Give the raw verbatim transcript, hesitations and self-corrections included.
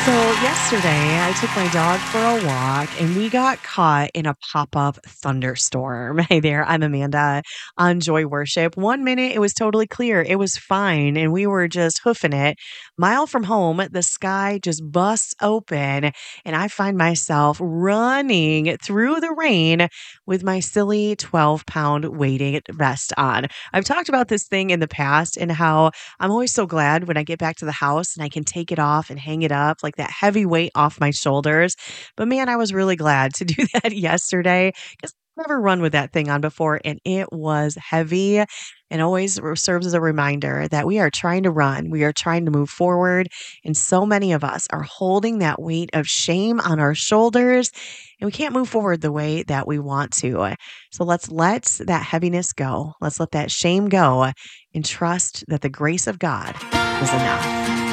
So yesterday, I took my dog for a walk and we got caught in a pop-up thunderstorm. Hey there, I'm Amanda on Joy Worship. One minute it was totally clear, it was fine, and we were just hoofing it. Mile from home, the sky just busts open, and I find myself running through the rain with my silly twelve pound weighted vest on. I've talked about this thing in the past and how I'm always so glad when I get back to the house and I can take it off and hang it up, like that heavy weight off my shoulders. But man, I was really glad to do that yesterday because I've never run with that thing on before and it was heavy and always re- serves as a reminder that we are trying to run, we are trying to move forward. And so many of us are holding that weight of shame on our shoulders and we can't move forward the way that we want to. So let's let that heaviness go. Let's let that shame go and trust that the grace of God is enough.